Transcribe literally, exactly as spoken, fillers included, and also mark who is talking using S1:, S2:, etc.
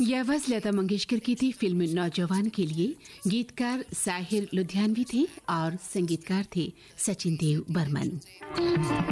S1: यह आवाज लता मंगेशकर की थी फिल्म नौजवान के लिए। गीतकार साहिर लुधियानवी थे और संगीतकार थे सचिन देव बर्मन।